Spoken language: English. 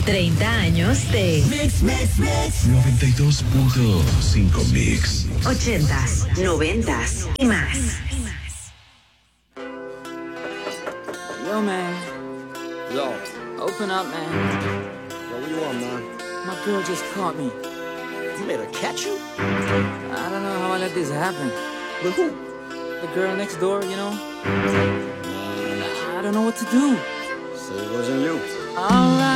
30 años de Mix, mix, mix. 92.5 Mix. 80s, 90s y más. Yo, man. Yo. Open up, man. Yo, what you want, man? My girl just caught me. You made her catch you? I don't know how I let this happen. With who? The girl next door, you know? I don't know what to do. So it wasn't you. Alright.